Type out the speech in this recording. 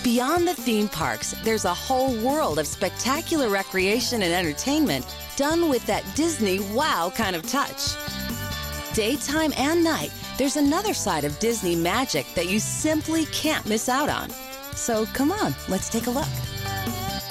Beyond the theme parks, there's a whole world of spectacular recreation and entertainment done with that Disney wow kind of touch. Daytime and night, there's another side of Disney magic that you simply can't miss out on. So come on, let's take a look.